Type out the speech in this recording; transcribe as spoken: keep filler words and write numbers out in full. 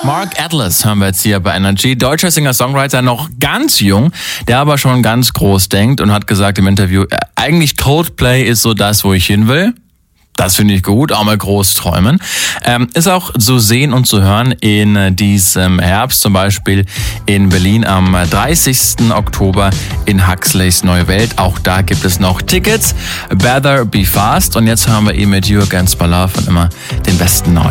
Mark Atlas hören wir jetzt hier bei Energy. Deutscher Singer-Songwriter, noch ganz jung, der aber schon ganz groß denkt und hat gesagt im Interview, äh, eigentlich Coldplay ist so das, wo ich hin will. Das finde ich gut, auch mal groß träumen. Ähm, ist auch zu sehen und zu hören in äh, diesem Herbst, zum Beispiel in Berlin am dreißigsten Oktober in Huxleys Neue Welt. Auch da gibt es noch Tickets. Better Be Fast. Und jetzt hören wir eben mit You Against My Love und immer den besten Neuen.